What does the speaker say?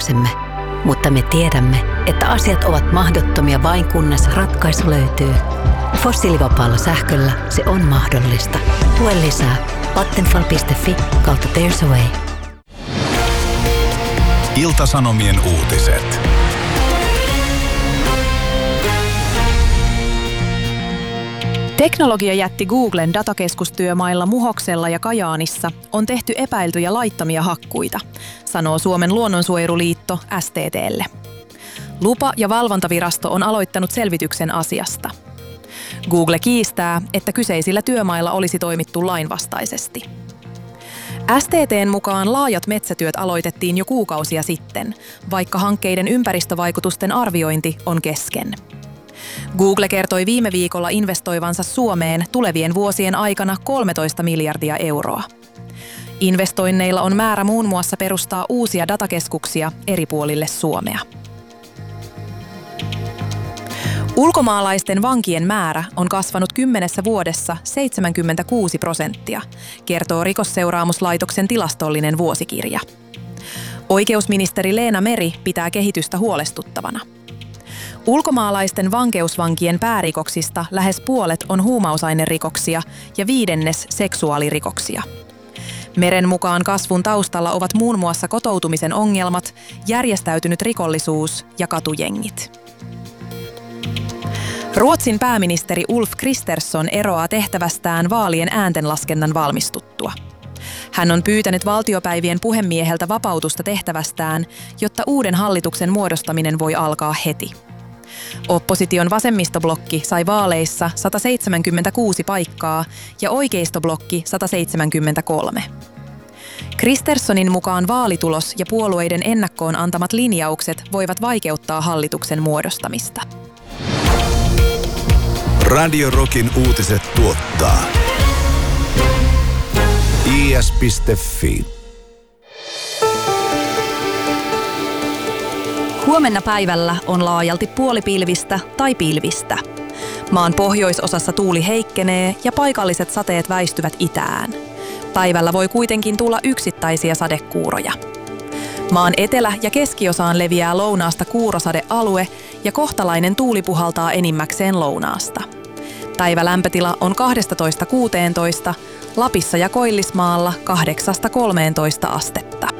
itsemme. Mutta me tiedämme, että asiat ovat mahdottomia vain kunnes ratkaisu löytyy. Fossiilivapaalla sähköllä se on mahdollista. Lue lisää vattenfall.fi/There's a way. Ilta-Sanomien uutiset. Teknologiajätti Googlen datakeskustyömailla Muhoksella ja Kajaanissa on tehty epäiltyjä laittomia hakkuita, sanoo Suomen luonnonsuojeluliitto STT:lle. Lupa- ja valvontavirasto on aloittanut selvityksen asiasta. Google kiistää, että kyseisillä työmailla olisi toimittu lainvastaisesti. STT:n mukaan laajat metsätyöt aloitettiin jo kuukausia sitten, vaikka hankkeiden ympäristövaikutusten arviointi on kesken. Google kertoi viime viikolla investoivansa Suomeen tulevien vuosien aikana 13 miljardia euroa. Investoinneilla on määrä muun muassa perustaa uusia datakeskuksia eri puolille Suomea. Ulkomaalaisten vankien määrä on kasvanut 10 vuodessa 76%, kertoo Rikosseuraamuslaitoksen tilastollinen vuosikirja. Oikeusministeri Leena Meri pitää kehitystä huolestuttavana. Ulkomaalaisten vankeusvankien päärikoksista lähes puolet on huumausainerikoksia ja 1/5 seksuaalirikoksia. Meren mukaan kasvun taustalla ovat muun muassa kotoutumisen ongelmat, järjestäytynyt rikollisuus ja katujengit. Ruotsin pääministeri Ulf Kristersson eroaa tehtävästään vaalien ääntenlaskennan valmistuttua. Hän on pyytänyt valtiopäivien puhemieheltä vapautusta tehtävästään, jotta uuden hallituksen muodostaminen voi alkaa heti. Opposition vasemmistoblokki sai vaaleissa 176 paikkaa ja oikeistoblokki 173. Kristerssonin mukaan vaalitulos ja puolueiden ennakkoon antamat linjaukset voivat vaikeuttaa hallituksen muodostamista. Radio Rockin uutiset tuottaa is.fi. Huomenna päivällä on laajalti puolipilvistä tai pilvistä. Maan pohjoisosassa tuuli heikkenee ja paikalliset sateet väistyvät itään. Päivällä voi kuitenkin tulla yksittäisiä sadekuuroja. Maan etelä- ja keskiosaan leviää lounaasta kuurosadealue ja kohtalainen tuuli puhaltaa enimmäkseen lounaasta. Päivälämpötila on 12–16, Lapissa ja Koillismaalla 8–13 astetta.